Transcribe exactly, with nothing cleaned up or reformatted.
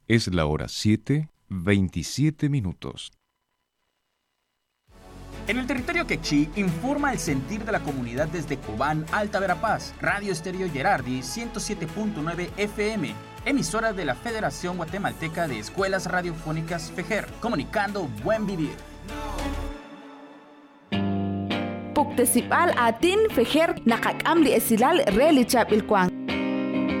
Es la hora siete, veintisiete minutos. En el territorio quechí informa el sentir de la comunidad desde Cobán, Alta Verapaz, Radio Estéreo Gerardi ciento siete punto nueve F M, emisora de la Federación Guatemalteca de Escuelas Radiofónicas FEGER, comunicando buen vivir. Puktesipal atin FEGER nakakam li esilal relichap ilkwang.